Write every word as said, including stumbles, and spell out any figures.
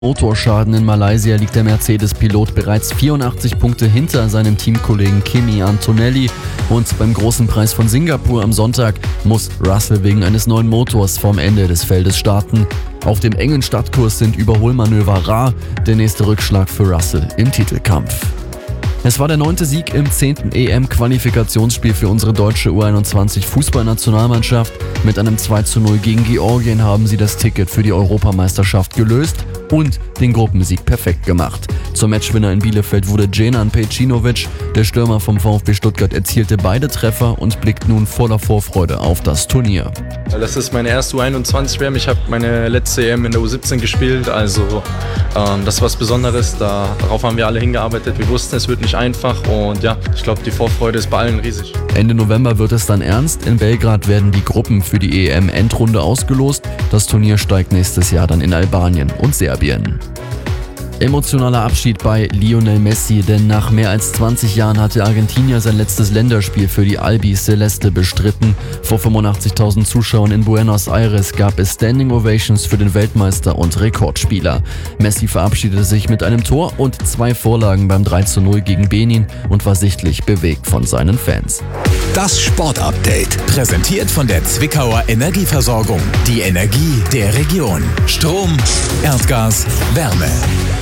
Motorschaden in Malaysia liegt der Mercedes-Pilot bereits vierundachtzig Punkte hinter seinem Teamkollegen Kimi Antonelli und beim Großen Preis von Singapur am Sonntag muss Russell wegen eines neuen Motors vorm Ende des Feldes starten. Auf dem engen Stadtkurs sind Überholmanöver rar, der nächste Rückschlag für Russell im Titelkampf. Es war der neunte Sieg im zehnten E M-Qualifikationsspiel für unsere deutsche U einundzwanzig Fußballnationalmannschaft. Mit einem zwei zu null gegen Georgien haben sie das Ticket für die Europameisterschaft gelöst und den Gruppensieg perfekt gemacht. Zum Matchwinner in Bielefeld wurde Djenan Pejcinovic. Der Stürmer vom VfB Stuttgart erzielte beide Treffer und blickt nun voller Vorfreude auf das Turnier. Das ist meine erste U einundzwanzig W M. Ich habe meine letzte E M in der U siebzehn gespielt, also ähm, das ist was Besonderes. Darauf haben wir alle hingearbeitet. Wir wussten, es wird nicht einfach und ja, ich glaube, die Vorfreude ist bei allen riesig. Ende November wird es dann ernst. In Belgrad werden die Gruppen für die E M-Endrunde ausgelost. Das Turnier steigt nächstes Jahr dann in Albanien und Serbien. Emotionaler Abschied bei Lionel Messi, denn nach mehr als zwanzig Jahren hat der Argentinier sein letztes Länderspiel für die Albi Celeste bestritten. Vor fünfundachtzigtausend Zuschauern in Buenos Aires gab es Standing Ovations für den Weltmeister und Rekordspieler. Messi verabschiedete sich mit einem Tor und zwei Vorlagen beim drei zu null gegen Benin und war sichtlich bewegt von seinen Fans. Das Sportupdate, präsentiert von der Zwickauer Energieversorgung. Die Energie der Region. Strom, Erdgas, Wärme.